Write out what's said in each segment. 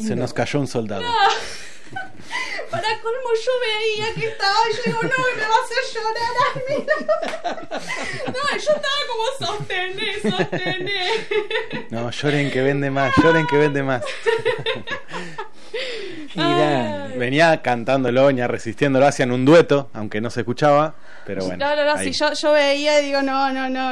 Se nos cayó un soldado. No. Para colmo yo veía que estaba y yo digo, no, me va a hacer llorar a mí. No, yo estaba como sostené. No, lloren que vende más. Venía cantándolo, venía resistiéndolo, hacían un dueto, aunque no se escuchaba, pero bueno. No, ahí. si yo veía y digo, no.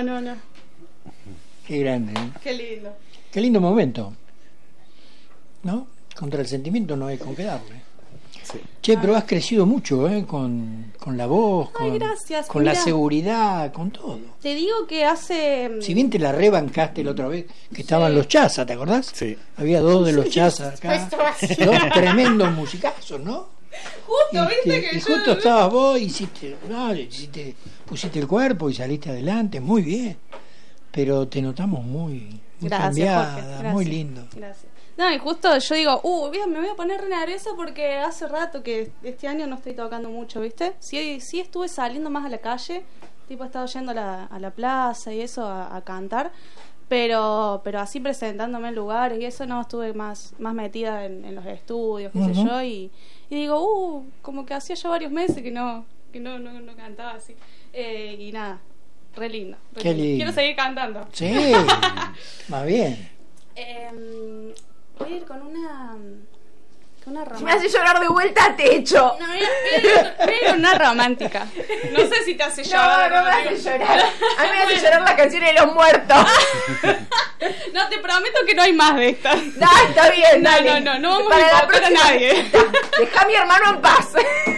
Qué grande, ¿eh? Qué lindo. Qué lindo momento, ¿no? Contra el sentimiento no hay con qué darle. Sí. Che, pero has crecido mucho, con la voz, gracias, con mirá. la seguridad, con todo. Te digo que hace... Si bien te la rebancaste la otra vez, que estaban los Chazas, ¿te acordás? Sí. Había dos de los Chazas acá, dos tremendos musicazos, ¿no? Justo, viste que y yo... justo estabas vos, pusiste el cuerpo y saliste adelante, muy bien. Pero te notamos muy Gracias, cambiada, Jorge, gracias. muy lindo. Gracias. No, y justo yo digo, me voy a poner re nerviosa porque hace rato que este año no estoy tocando mucho, ¿viste? Sí estuve saliendo más a la calle, tipo he estado yendo a la plaza y eso a cantar, pero así presentándome en lugares y eso no, estuve más metida en los estudios, qué sé yo, y digo, como que hacía ya varios meses que no cantaba así, y nada, re lindo. Qué lindo. Quiero seguir cantando. Sí, más bien. Voy a ir con una romántica. Me hace llorar de vuelta a techo. No, voy a ir con una romántica. No sé si te hace llorar. No me hace llorar. A mí me hace llorar la canción de los muertos. No, te prometo que no hay más de estas. No, está bien, dale. No vamos Para a la invocar a próxima nadie. Deja a mi hermano en paz.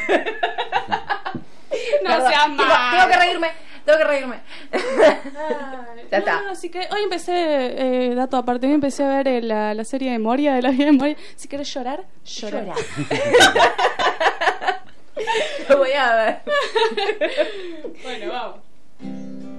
No seas mal. Tengo que reírme. Ya está. No, así que hoy empecé, dato aparte, hoy empecé a ver la serie de Moria, de la vida de Moria. Si querés llorar. Lo voy a ver. Bueno, vamos.